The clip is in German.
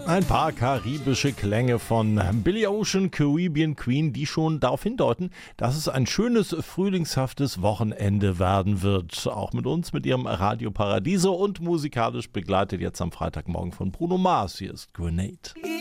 Ein paar karibische Klänge von Billy Ocean, Caribbean Queen, die schon darauf hindeuten, dass es ein schönes, frühlingshaftes Wochenende werden wird. Auch mit uns, mit ihrem Radio Paradiso und musikalisch begleitet jetzt am Freitagmorgen von Bruno Mars. Hier ist Grenade.